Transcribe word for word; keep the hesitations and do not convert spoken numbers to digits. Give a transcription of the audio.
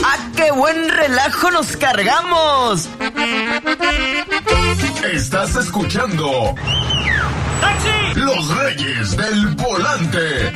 ¡Ah, qué buen relajo nos cargamos! Estás escuchando... ¡Taxi! Los Reyes del Volante.